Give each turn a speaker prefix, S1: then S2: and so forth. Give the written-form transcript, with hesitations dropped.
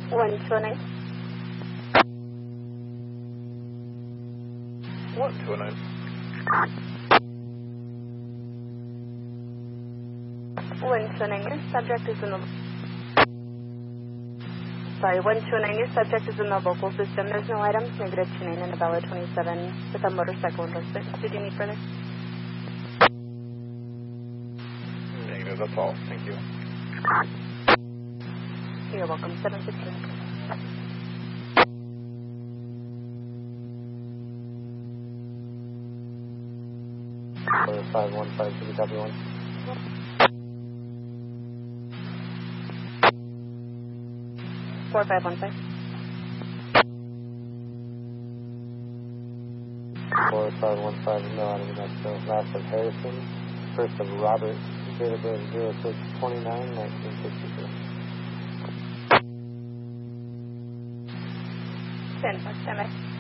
S1: 1209.
S2: 1209.
S1: 1209, your subject is in the... Sorry, 1209, your subject is in the local system. There's no items, negative 29 and Bella 27 with a motorcycle and road. Did you need further?
S2: Negative, that's all. Thank you.
S1: You're welcome. 715.
S3: 515, should we copy one?
S1: Four 515.
S3: 4515, no item in Mexico. Last of Harrison, first of Robert, date of birth 0629, 1962.
S1: 10, stand by.